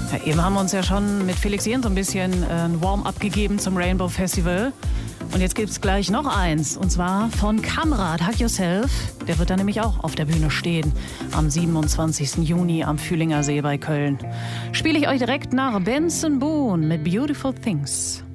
Ja, eben haben wir uns ja schon mit Felix Jähn so ein bisschen ein Warm-up gegeben zum Rainbow Festival. Und jetzt gibt's gleich noch eins, und zwar von Kamrat, Hug Yourself. Der wird da nämlich auch auf der Bühne stehen, am 27. Juni am Fühlinger See bei Köln. Spiele ich euch direkt nach Benson Boone mit Beautiful Things.